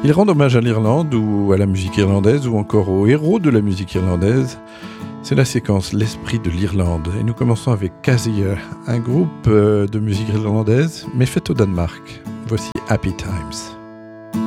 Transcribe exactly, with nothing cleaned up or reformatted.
Ils rendent hommage à l'Irlande ou à la musique irlandaise ou encore aux héros de la musique irlandaise. C'est la séquence L'Esprit de l'Irlande et nous commençons avec Kaziya, un groupe de musique irlandaise mais fait au Danemark. Voici Happy Times.